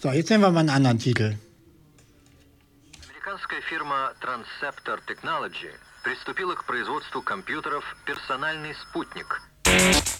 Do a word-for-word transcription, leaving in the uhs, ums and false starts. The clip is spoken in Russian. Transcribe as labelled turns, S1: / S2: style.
S1: So, jetzt nehmen wir mal einen anderen Titel.
S2: Американская фирма Transceptor Technology приступила к производству компьютеров «Персональный спутник».